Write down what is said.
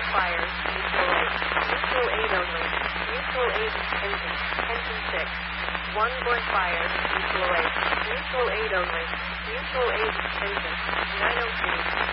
fires, neutral 8. Neutral 8 only. Neutral 8, engine. Engine 6. 1 board fires, neutral 8. Neutral 8 only. Neutral 8, engine. 902.